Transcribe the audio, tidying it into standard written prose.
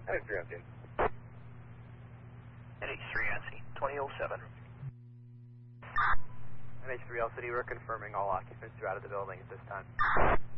NH3 on scene. NH3 on scene, 2007. NH3 LCD, we're confirming all occupants are out of the building at this time.